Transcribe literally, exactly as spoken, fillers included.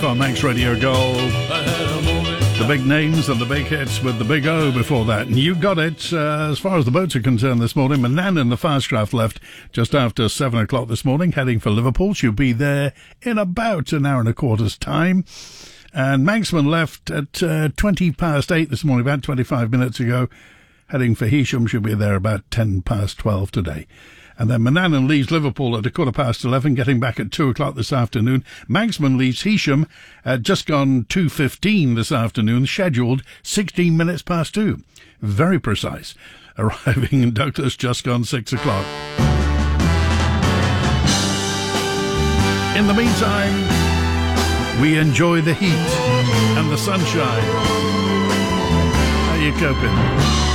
on Manx Radio Gold. The big names and the big hits with the big O before that. And you got it. Uh, as far as the boats are concerned this morning, Manan and the Fastcraft left just after seven o'clock this morning, heading for Liverpool. She'll be there in about an hour and a quarter's time. And Manxman left at uh, twenty past eight this morning, about twenty-five minutes ago, heading for Heysham. She'll be there about ten past twelve today. And then Manannan leaves Liverpool at a quarter past eleven, getting back at two o'clock this afternoon. Manxman leaves Heysham at just gone two fifteen this afternoon, scheduled sixteen minutes past two. Very precise. Arriving in Douglas just gone six o'clock. In the meantime, we enjoy the heat and the sunshine. How you coping?